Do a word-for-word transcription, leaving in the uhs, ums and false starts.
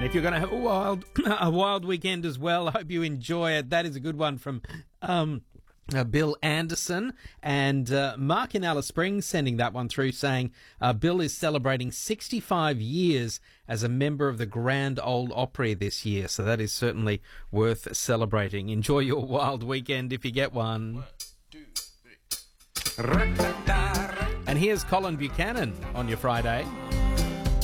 And if you're going to have a wild, a wild weekend as well, I hope you enjoy it. That is a good one from um, uh, Bill Anderson. And uh, Mark in Alice Springs sending that one through, saying uh, Bill is celebrating sixty-five years as a member of the Grand Ole Opry this year. So that is certainly worth celebrating. Enjoy your wild weekend if you get one. One, two, three. And here's Colin Buchanan on your Friday.